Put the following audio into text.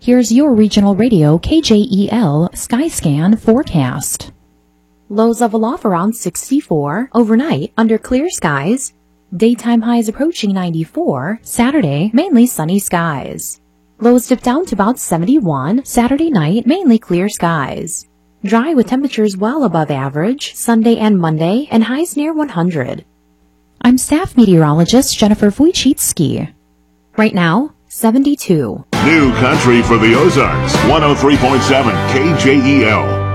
Here's your regional radio KJEL Skyscan forecast. Lows level off around 64 overnight under clear skies. Daytime highs approaching 94. Saturday, mainly sunny skies. Lows dip down to about 71. Saturday night, mainly clear skies. Dry with temperatures well above average Sunday and Monday and highs near 100. I'm staff meteorologist Jennifer Wojcicki. Right now, 72. New country for the Ozarks, 103.7 KJEL.